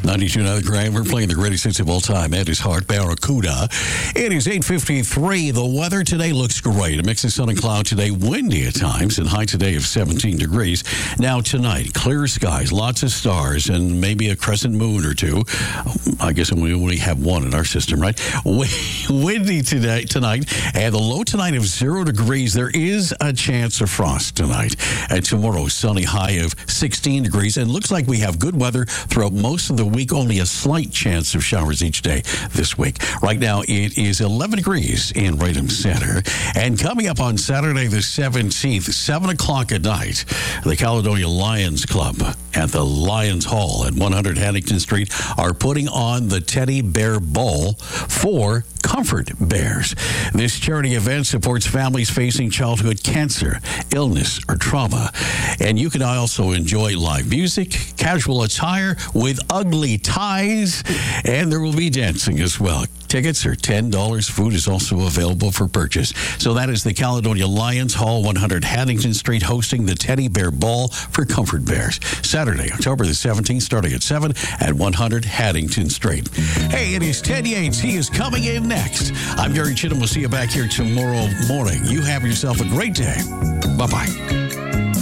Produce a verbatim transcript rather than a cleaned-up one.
ninety-two point nine Grand. We're playing the greatest hits of all time. At his heart, Barracuda. It is eight fifty-three. The weather today looks great. A mix of sun and cloud today. Windy at times. And high today of seventeen degrees. Now tonight, clear skies. Lots of stars. And maybe a crescent moon or two. I guess we only have one in our system, right? Windy today, tonight. And the low tonight of zero degrees. There is a chance of frost tonight. And tomorrow, sunny high of sixteen degrees. And looks like we have good weather throughout most of the week. Only a slight chance of showers each day this week. Right now, it is eleven degrees in Raynham Center. And coming up on Saturday the seventeenth, seven o'clock at night, the Caledonia Lions Club at the Lions Hall at one hundred Haddington Street are putting on the Teddy Bear Ball for Comfort Bears. This charity event supports families facing childhood cancer, illness, or trauma. And you can also enjoy live music, casual attire with ugly ties, and there will be dancing as well. Tickets are ten dollars. Food is also available for purchase. So that is the Caledonia Lions Hall, one hundred Haddington Street, hosting the Teddy Bear Ball for Comfort Bears. Saturday, October the seventeenth, starting at seven at one hundred Haddington Street. Hey, it is Ted Yates. He is coming in next. I'm Gary Chittum. We'll see you back here tomorrow morning. You have yourself a great day. Bye-bye.